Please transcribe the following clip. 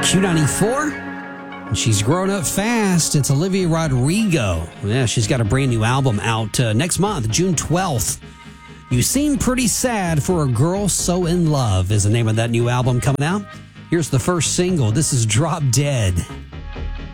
Q94. And she's grown up fast. It's Olivia Rodrigo. Yeah, she's got a brand new album out next month, June 12th. You Seem Pretty Sad for a Girl So in Love is the name of that new album coming out. Here's the first single. This is Drop Dead.